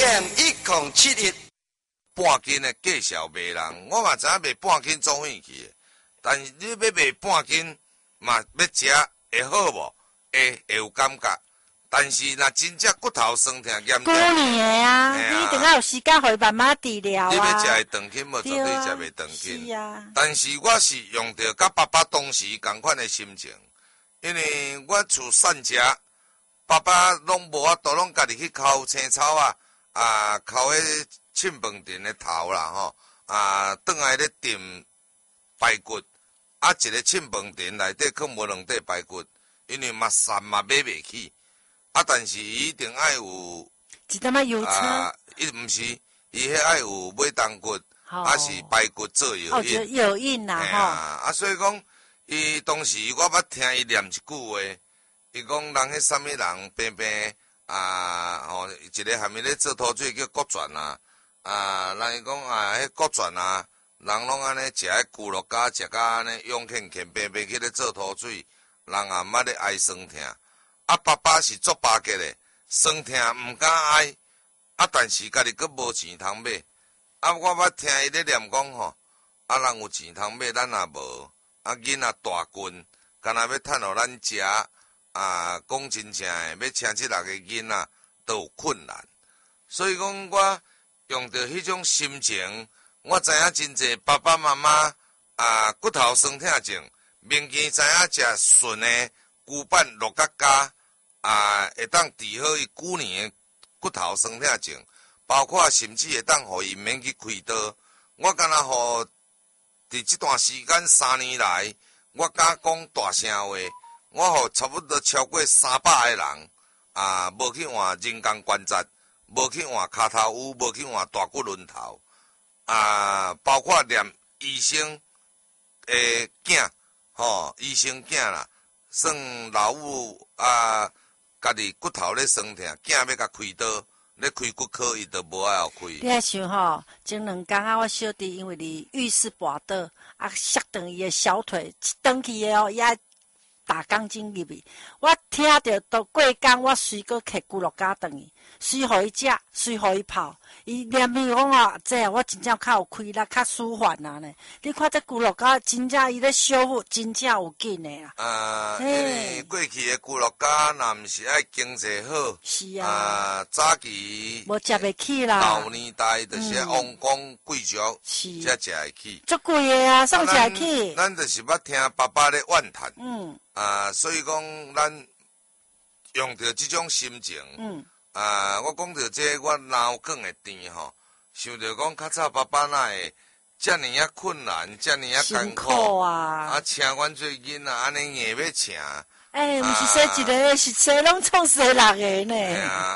AM1071，半斤的介绍卖人，我嘛知影卖半斤总远去的，但是你要卖半斤嘛要食会好无？会有感觉。但是若真正骨头酸痛严重， 过年的啊，你一定要有时间，互伊慢慢治疗啊。 你要食会长轻无？绝对食袂长轻。 是啊。 但是我是用着甲爸爸当时同款的心情，因为我厝散食，爸爸拢无法度，拢家己去抠青草抠迄凊饭店的头啦吼，转来咧炖排骨，一个凊饭店内底放无两块排骨，因为嘛散嘛买袂起。但是伊一定爱有一点仔油车， 伊毋是，伊迄爱有买冬骨，是排骨做药引。 药引啦吼。 所以讲，伊当时我捌听伊念一句话，伊讲人迄啥物人平平一个下面咧做土水叫国传人伊讲迄国传人拢安尼食迄骨碌胶，食甲安尼勇健健平平去咧做土水，人也毋捌咧哀酸痛。爸爸是做巴结的，酸痛毋敢哀，但是家己佫无钱通买。我捌听伊咧念讲吼，人有钱通买，咱也无。囡仔大群，干若要趁互咱食，讲真正诶，要请即6个囡仔都有困难。所以讲，我用着迄种心情，我知影真济爸爸妈妈骨头酸痛症，明见知影食纯诶牛板鹿角胶。会当治好伊旧年的骨头酸痛症，包括甚至会当互伊免去开刀。我敢若互伫即段时间3年来，我敢讲大声话，我互差不多超过300个人无去换人工关节，无去换骹头污，无去换大骨轮头，包括连医生诶囝医生囝啦，算老母家己骨头咧酸痛，囝要甲开刀，咧开骨科伊都无爱互开。 你爱想吼，前2工我小弟因为伫浴室跋倒，摔断伊的小腿，一转去的伊爱打钢筋入去。我听着都过工，我随个摕骨碌胶转去，随互伊食，随互伊泡。伊念伊讲这我真正较有开力，较舒缓呢。你看这骨碌胶，真正伊咧修复，真正有劲的因为过去的骨碌胶，若毋是爱经济好， 是早期无食袂起啦。 老年代就是王公贵族才食会起。 足贵的送食会起。 咱就是捌听爸爸咧怨叹。所以讲咱用着即种心情。我讲到这，我脑壳会甜吼，想着讲较早爸爸哪会遮尔啊困难，遮尔啊艰苦请阮做囡仔安尼硬要请。 毋是生一个，是生拢创生6个呢。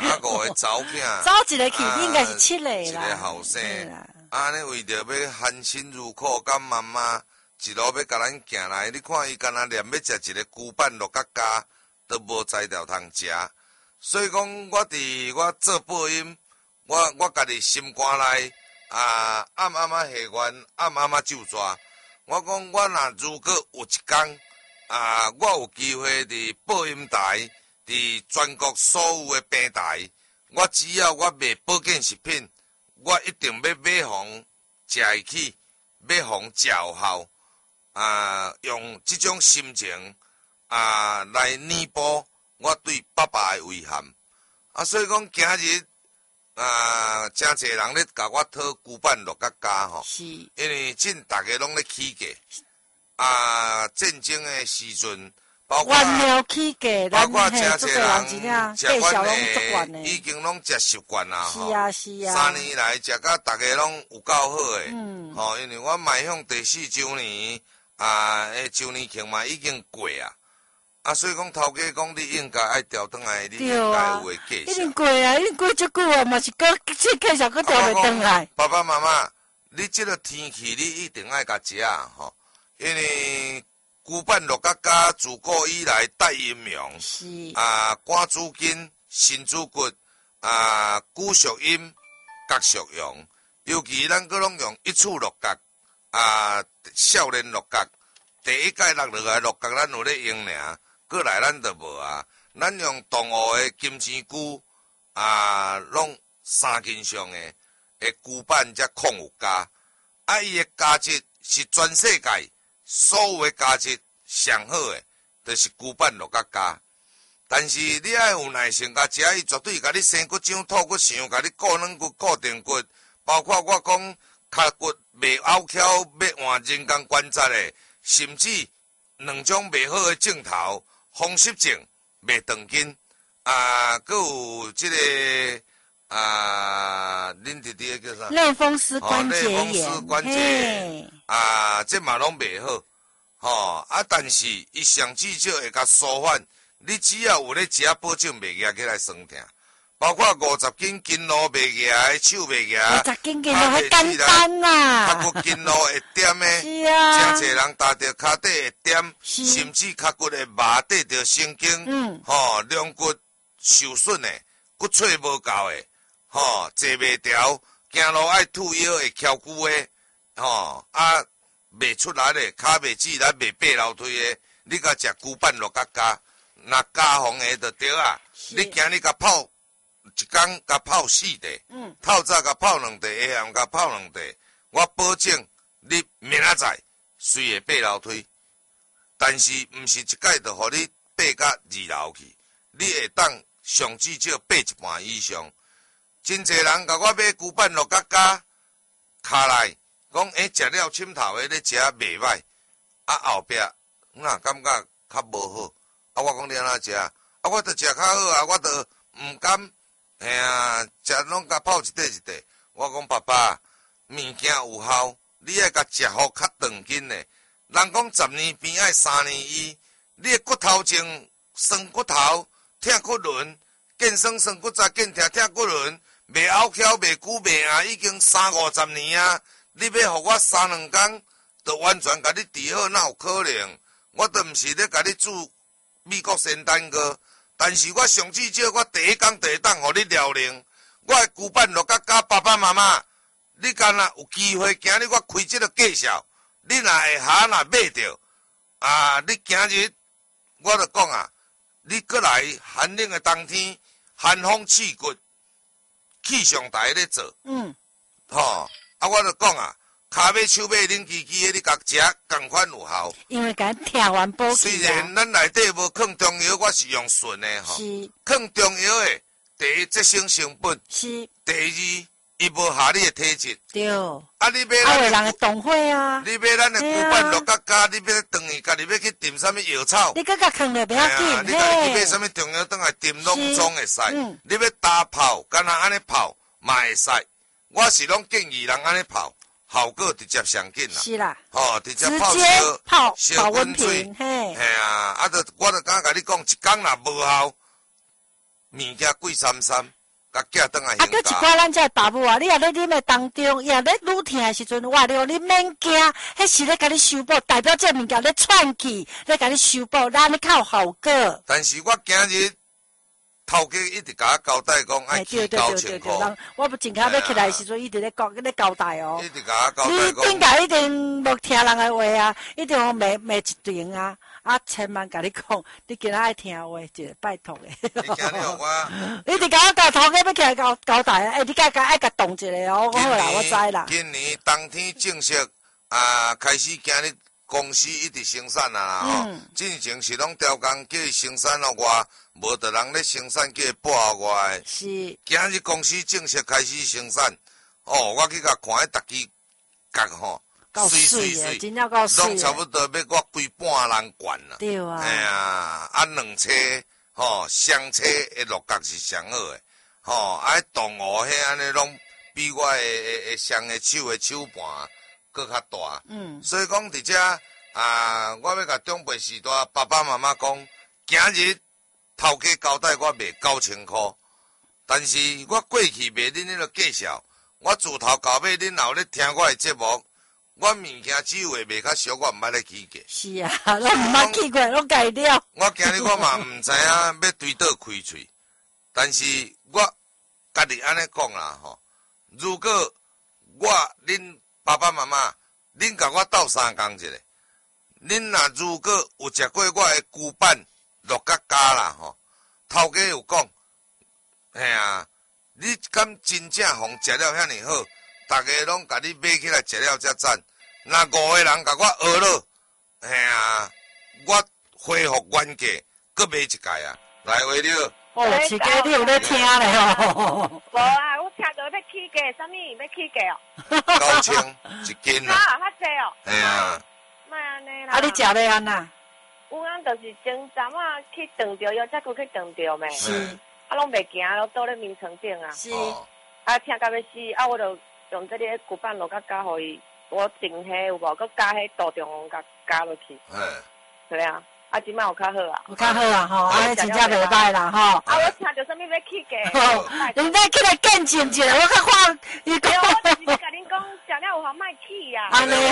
5个查某囝， 早一个去，应该是7个啦。 一个后生，安尼为着要含辛茹苦，甲妈妈一路要甲咱行来，你看伊干那念要食一个牛板鹿角胶，都无材料通食。所以讲，我伫我做播音，我家己心肝内暗下愿，暗下咒抓。我讲，我若如果有一天我有机会伫播音台，伫全国所有的平台，我只要我卖保健食品，我一定要买互食会起，买互食有效。用即种心情来弥补我对爸爸的遗憾。所以讲今日真侪人咧甲我讨牛板鹿角胶吼，因为大家拢咧起价。战争的时阵，包括起价， 包括真侪人食阮的，已经拢食习惯啦。 是啊 3年来食甲大家拢有够好诶。因为我迈向第4周年，周年庆嘛已经过所以讲头家讲你应该爱调转来，你应该有诶介绍。 一定过足久啊，嘛是这介绍佫调袂转来。 爸爸妈妈，你这个天气你一定爱甲食吼。因为牛板鹿角胶自古以来带阴阳，肝主筋，肾主骨，骨属阴，角属阳。尤其咱佫拢用一处鹿角，少年鹿角，第一届落落来鹿角，咱有咧用尔。过来咱就无咱用动物的金针菇，拢 3斤上的旧版才控有加，啊，伊的价值是全世界所有的价值上好的，就是旧版落甲加。但是你爱有耐心甲食，伊绝对甲你生骨掌、吐骨肠，甲你固软骨、固定骨，包括我讲脚骨袂拗翘、要换人工关节的，甚至2种袂好的镜头，风湿症、袂长筋，佫有即、个恁弟弟叫啥？ 类风湿关节内风湿炎， 关节炎这嘛拢袂好，但是伊上至少会甲舒缓。你只要有咧食，保证袂夹起来酸痛。包括50斤筋路袂夹，手袂夹 ，50斤筋路还简单呐， 脚骨筋路会点的， 是啊， 真侪人踏着脚底会点，甚至脚骨会麻缀着神经，两骨受损的，骨髓无够的，坐袂调，行路爱吐腰会翘骨的，袂出来的，骹袂自然袂爬楼梯的，你甲食旧版落甲加。若加红的就对啊！你今日甲泡一工，甲泡4地，透早甲泡2地，下暗甲泡2地，我保证你明仔载虽会爬楼梯，但是毋是一届就互你爬甲2楼去，你会当上至少爬一半以上。真侪人甲我买旧版落甲加，卡来讲食了深头的咧食袂歹，后壁感觉较无好。我讲你安怎食？我着食较好啊！我着毋敢，食拢甲泡一块一块。我讲爸爸，物件有效，你爱甲食好较长筋的。人讲10年变爱3年医，你的骨头症、酸骨头、疼骨轮、健酸骨节、健疼骨轮，袂拗翘、袂久、袂硬，已经30-50年啊！你要互我3-2工，就完全甲你治好，哪有可能？我都毋是咧甲你煮美国仙丹糕，但是我上至少我第一工第一档互你辽宁，我的旧版落甲爸爸妈妈，你敢若有机会，今日我开这个介绍，你若会下若买着，你今日我就讲啊，你过来寒冷的冬天，寒风刺骨，气象台咧做，我就讲啊。骹尾手尾冷叽叽的，你甲食同款有效。因为甲听完保虽然咱内底无放中药，我是用纯的吼。 是。 放中药的，第一节省成本。 是。 第二，伊无下你的体质。 对。 你买咱的人会动火啊。 你买咱的旧版落甲加，你要等于家己要去炖啥物药草。 你甲放了不要紧。 你家己去买啥物中药倒来炖拢总会使。你要打泡，敢若安尼泡嘛会使。我是拢建议人安尼泡。效果直接上紧啦， 是啦， 直接泡小温水，我就敢甲你讲，一工若无效，物件贵三，甲寄转来还一寡咱这爸母啊，你也咧啉的当中，也咧愈疼的时阵，我了你免惊，迄是咧甲你修补，代表这物件咧串起，咧甲你修补，咱咧较有效果。 但是我今日。头家一直甲我交代讲，爱去交情况。 我真正要起来的时阵，一直咧交代哦。 一直甲我交代讲。 你顶下一定无听人的话啊，一定要骂一顿啊！千万甲你讲，你今仔爱听话，就拜托诶。 你今日互我。 你直甲我交头家要起来交代啊！你爱甲动一下哦。好啦，我知啦。 今年冬天正式开始，今日。公司一直生产啦，之前是拢调工叫伊生产了外，无得人咧生产叫伊报外。 是。 今日公司正式开始生产，我去甲看迄逐支角水，真正够水。 拢差不多要我规半人管啦。 对啊。 两车，双车的落角是上好诶，动物迄安尼拢比我的双的手盘。搁较大，所以讲伫遮我要甲长辈时代爸爸妈妈讲，今日头家交代我卖9000块，但是我过去卖恁迄个介绍，我自头到尾恁也有咧听我的节目，我物件只有会卖较俗，我毋捌咧起价。 是啊，咱毋捌起过，拢改了。 我今日我嘛毋知影要对倒开喙，但是我家己安尼讲啦如果我恁。爸爸妈妈，恁甲我斗3工一下，恁若如果有食过我的旧版落甲加啦头家有讲， 你敢真正互食了遐尼好，大家拢甲你买起来食了才赞。若5个人甲我学了，嘿啊，我恢复原价，搁买一届啊，来话了。 哦，一家你有咧听咧吼。 无啊，我听到要起价，啥物要起价 9 哦千一斤啊， 啊， 较济哦。 嘿啊， 莫安尼啦。 啊，你食咧安那？ 有人就是前站啊去撞着，又再去撞着咩？ 是啊，拢袂行，拢倒咧眠床顶啊。 是， 哦， 啊，听到要死，啊，我就用这个骨板落甲加互伊，我定迄有无？佮加迄杜仲王甲加落去。 嘿， 对啊，啊，即摆有较好啊。 有较好啊吼，安尼真正袂歹啦吼。 啊，我听到啥物要起价？ 哦，人家起来见证一下，我较看伊对， 讲。 我就是要甲恁讲，食了有效莫起啊。 安尼。